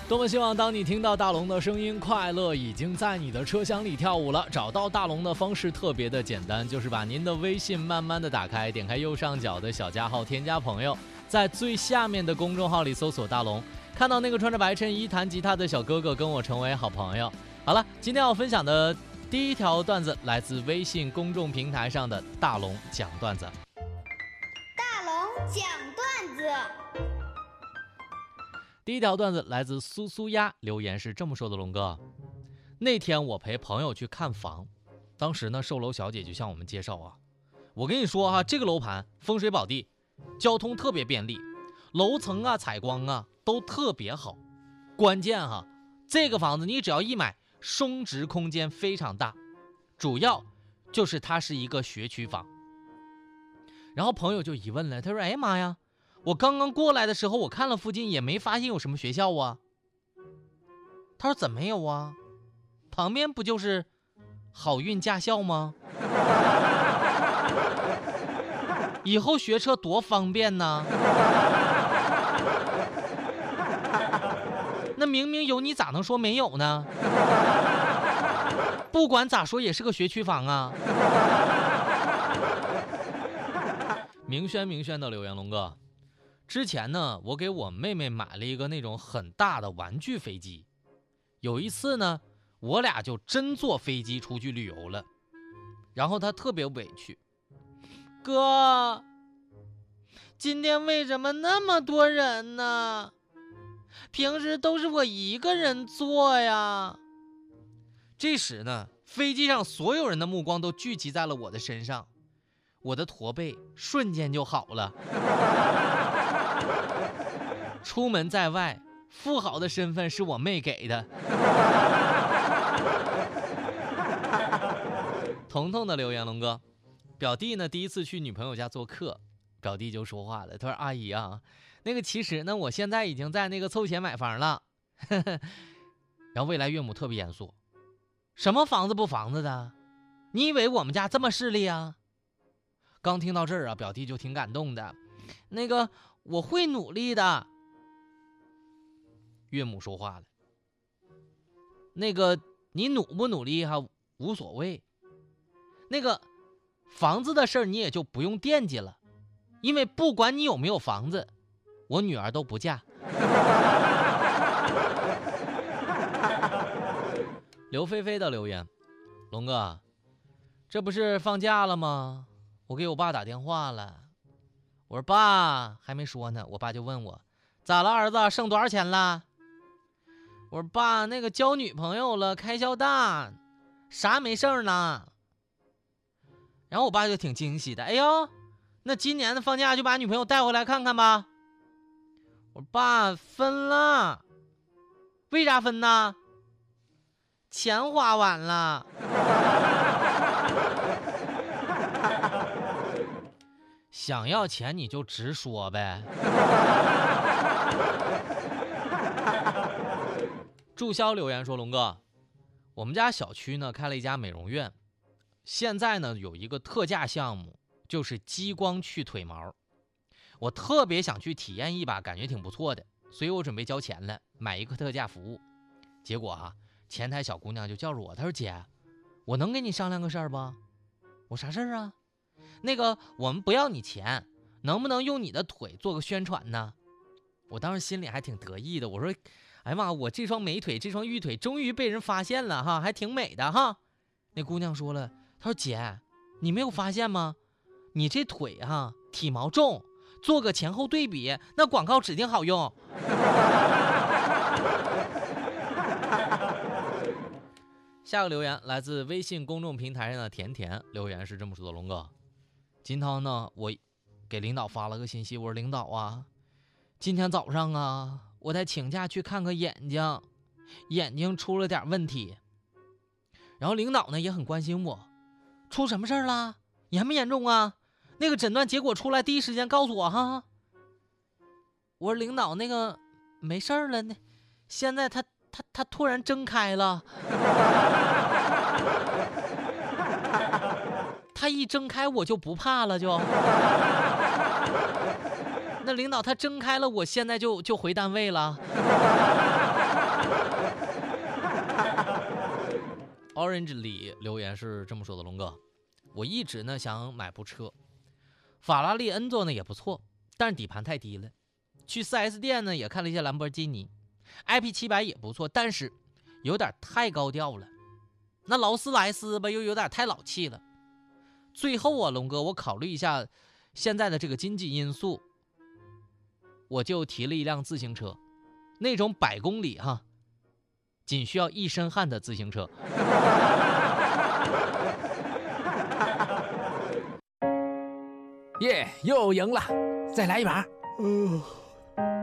多么希望当你听到大龙的声音，快乐已经在你的车厢里跳舞了。找到大龙的方式特别的简单，就是把您的微信慢慢的打开，点开右上角的小加号，添加朋友，在最下面的公众号里搜索大龙，看到那个穿着白衬衣弹吉他的小哥哥，跟我成为好朋友。好了，今天要分享的第一条段子来自微信公众平台上的大龙讲段子。 大龙讲段子。 第一条段子来自苏苏鸭，留言是这么说的：龙哥，那天我陪朋友去看房，当时呢售楼小姐就向我们介绍我跟你说这个楼盘风水宝地，交通特别便利，楼层采光都特别好，关键这个房子你只要一买，升值空间非常大，主要就是它是一个学区房。然后朋友就疑问了，他说：哎呀妈呀，我刚刚过来的时候，我看了附近也没发现有什么学校他说怎么没有旁边不就是好运驾校吗？以后学车多方便呢。那明明有，你咋能说没有呢？不管咋说也是个学区房明轩的留言，龙哥，之前呢我给我妹妹买了一个那种很大的玩具飞机，有一次呢我俩就真坐飞机出去旅游了，然后她特别委屈，哥，今天为什么那么多人呢？平时都是我一个人坐呀。这时呢飞机上所有人的目光都聚集在了我的身上，我的驼背瞬间就好了。出门在外，富豪的身份是我妹给的。彤彤的留言，龙哥，表弟呢第一次去女朋友家做客，表弟就说话了，他说阿姨那个其实呢我现在已经在那个凑钱买房了。然后未来岳母特别严肃，什么房子不房子的，你以为我们家这么势利刚听到这儿表弟就挺感动的，那个我会努力的。岳母说话了，那个你努不努力无所谓，那个房子的事儿你也就不用惦记了，因为不管你有没有房子，我女儿都不嫁。刘菲菲的留言，龙哥，这不是放假了吗？我给我爸打电话了，我说爸，还没说呢，我爸就问我咋了儿子，剩多少钱了？我说爸，那个交女朋友了，开销大，啥没剩呢。然后我爸就挺惊喜的，哎呦，那今年的放假就把女朋友带回来看看吧。我说爸，分了。为啥分呢？钱花完了。想要钱你就直说呗。注销留言说，龙哥，我们家小区呢开了一家美容院，现在呢有一个特价项目，就是激光去腿毛，我特别想去体验一把，感觉挺不错的，所以我准备交钱了，买一个特价服务。结果前台小姑娘就叫住我，她说姐，我能跟你商量个事儿不？我啥事儿那个我们不要你钱，能不能用你的腿做个宣传呢？我当时心里还挺得意的，我说哎呀妈，我这双美腿，这双玉腿终于被人发现了还挺美的那姑娘说了，她说姐，你没有发现吗？你这腿体毛重，做个前后对比，那广告指定好用。下个留言来自微信公众平台上的甜甜，留言是这么说的，龙哥，今天呢我给领导发了个信息，我说领导今天早上我得请假去看个眼睛出了点问题。然后领导呢也很关心我，出什么事儿了？严不严重那个诊断结果出来第一时间告诉我我说领导，那个没事儿了，那现在他突然睁开了。他一睁开我就不怕了就。那领导他睁开了，我现在就回单位了。 Orange 里留言是这么说的：龙哥，我一直呢想买部车，法拉利 N 座呢也不错，但是底盘太低了。去 4S 店呢也看了一些兰博基尼 ，IP700 也不错，但是有点太高调了。那劳斯莱斯吧又有点太老气了。最后啊，龙哥，我考虑一下现在的这个经济因素，我就提了一辆自行车，那种100公里仅需要一身汗的自行车。 耶，又赢了，再来一把。